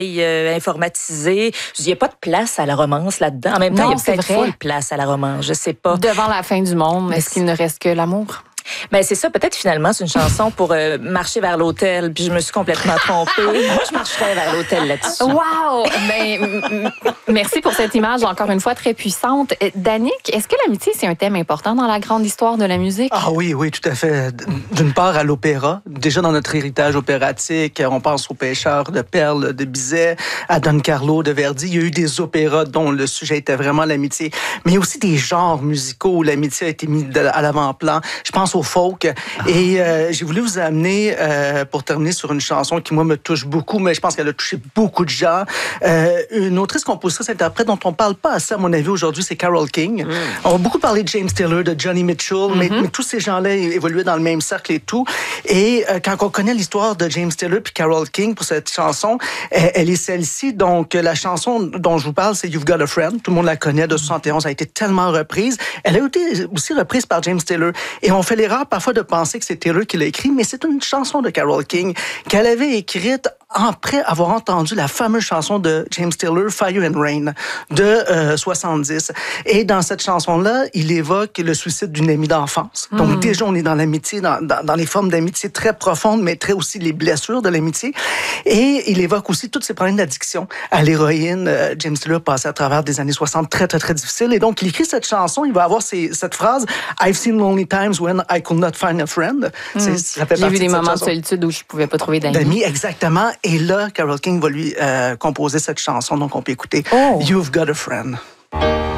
informatisé. Il n'y a pas de place à la romance là-dedans. En même temps, Non, il y a peut-être c'est vrai. full place à la romance. Je sais pas. Devant la fin du monde, est-ce qu'il ne reste que l'amour? Ben c'est ça, peut-être finalement c'est une chanson pour marcher vers l'hôtel, puis je me suis complètement trompée. Moi je marcherais vers l'hôtel là-dessus. Wow! Ben, merci pour cette image, encore une fois, très puissante. Danick, est-ce que l'amitié, c'est un thème important dans la grande histoire de la musique? Ah oui, oui, tout à fait. D'une part, à l'opéra. Déjà, dans notre héritage opératique, on pense aux pêcheurs de perles de Bizet, à Don Carlo de Verdi. Il y a eu des opéras dont le sujet était vraiment l'amitié. Mais il y a aussi des genres musicaux où l'amitié a été mise à l'avant-plan. Je pense au folk. Et j'ai voulu vous amener, pour terminer sur une chanson qui, moi, me touche beaucoup, mais je pense qu'elle a touché beaucoup de gens. Une autrice, compositrice, interprète dont on parle pas assez, à mon avis, aujourd'hui, c'est Carole King. On va beaucoup parler de James Taylor, de Johnny Mitchell, mais tous ces gens-là évoluaient dans le même cercle et tout. Et quand on connaît l'histoire de James Taylor puis Carole King pour cette chanson, elle est celle-ci. Donc, la chanson dont je vous parle, c'est You've Got a Friend. Tout le monde la connaît, de 71, a été tellement reprise. Elle a été aussi reprise par James Taylor. Et on fait l'erreur parfois de penser que c'est Taylor qui l'a écrit, mais c'est une chanson de Carole King qu'elle avait écrite après avoir entendu la fameuse chanson de James Taylor, Fire and Rain, de 70. Et dans cette chanson-là, il évoque le suicide d'une amie d'enfance. Donc déjà, on est dans l'amitié, dans les formes d'amitié très profondes, mais très aussi les blessures de l'amitié. Et il évoque aussi tous ces problèmes d'addiction à l'héroïne. James Taylor passait à travers des années 60 très, très, très difficiles. Et donc, il écrit cette chanson, il va avoir cette phrase « I've seen lonely times when I could not find a friend ». J'ai vu des moments de solitude où je pouvais pas trouver d'amis. Exactement. Et là, Carole King va lui composer cette chanson, donc on peut écouter You've Got a Friend.